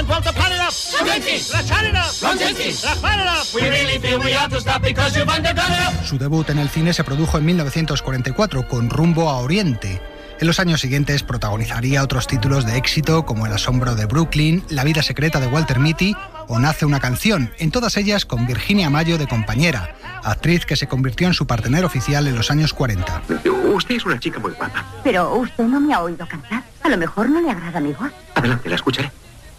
Su debut en el cine se produjo en 1944 con Rumbo a Oriente. En los años siguientes protagonizaría otros títulos de éxito como El asombro de Brooklyn, La vida secreta de Walter Mitty o Nace una canción, en todas ellas con Virginia Mayo de compañera, actriz que se convirtió en su partener oficial en los años 40. Usted es una chica muy guapa. Pero usted no me ha oído cantar. A lo mejor no le agrada mi voz. Adelante, la escucharé.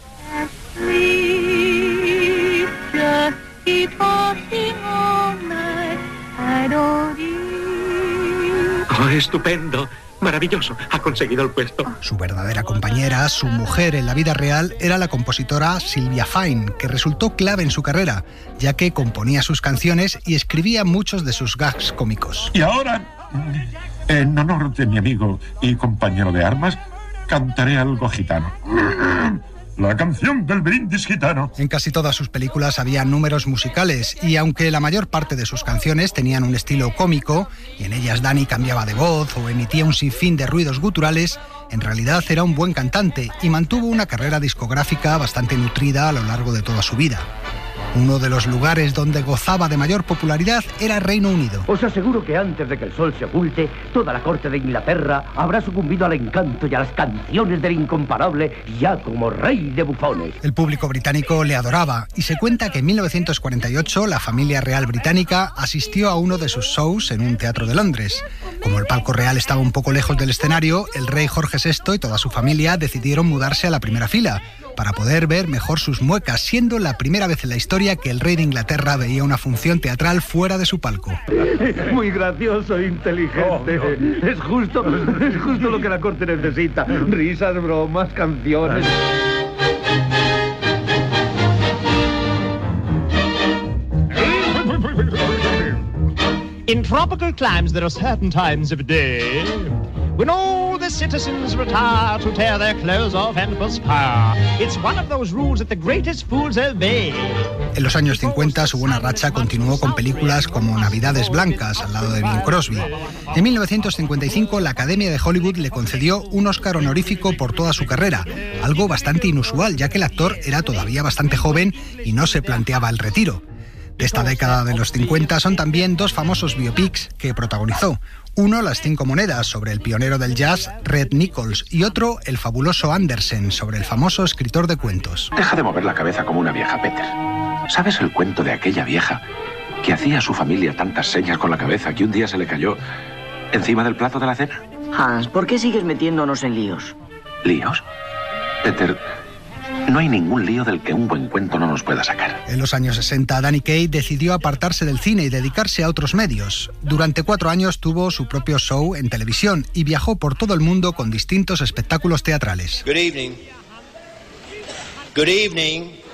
Oh, estupendo. Maravilloso, ha conseguido el puesto. Su verdadera compañera, su mujer en la vida real, era la compositora Sylvia Fine, que resultó clave en su carrera, ya que componía sus canciones y escribía muchos de sus gags cómicos. Y ahora, en honor de mi amigo y compañero de armas, cantaré algo gitano. La canción del brindis gitano. En casi todas sus películas había números musicales y aunque la mayor parte de sus canciones tenían un estilo cómico y en ellas Danny cambiaba de voz o emitía un sinfín de ruidos guturales, en realidad era un buen cantante y mantuvo una carrera discográfica bastante nutrida a lo largo de toda su vida. Uno de los lugares donde gozaba de mayor popularidad era Reino Unido. Os aseguro que antes de que el sol se oculte, toda la corte de Inglaterra habrá sucumbido al encanto y a las canciones del incomparable ya como rey de bufones. El público británico le adoraba y se cuenta que en 1948 la familia real británica asistió a uno de sus shows en un teatro de Londres. Como el palco real estaba un poco lejos del escenario, el rey Jorge VI y toda su familia decidieron mudarse a la primera fila para poder ver mejor sus muecas, siendo la primera vez en la historia que el rey de Inglaterra veía una función teatral fuera de su palco. Muy gracioso e inteligente. Oh, no. Es justo lo que la corte necesita. Risas, bromas, canciones. In tropical climes there are certain times of day when all the citizens retire to tear their clothes off and perspire. It's one of those rules that the greatest fools obey. En los años 50 su buena racha continuó con películas como Navidades Blancas, al lado de Bing Crosby. En 1955 la Academia de Hollywood le concedió un Oscar honorífico por toda su carrera, algo bastante inusual ya que el actor era todavía bastante joven y no se planteaba el retiro. De esta década de los 50 son también dos famosos biopics que protagonizó. Uno, Las cinco monedas, sobre el pionero del jazz, Red Nichols, y otro, El fabuloso Andersen, sobre el famoso escritor de cuentos. Deja de mover la cabeza como una vieja, Peter. ¿Sabes el cuento de aquella vieja que hacía a su familia tantas señas con la cabeza que un día se le cayó encima del plato de la cena? Hans, ¿por qué sigues metiéndonos en líos? ¿Líos? Peter, no hay ningún lío del que un buen cuento no nos pueda sacar. En los años 60, Danny Kaye decidió apartarse del cine y dedicarse a otros medios. Durante 4 años tuvo su propio show en televisión y viajó por todo el mundo con distintos espectáculos teatrales. Good evening. Good evening.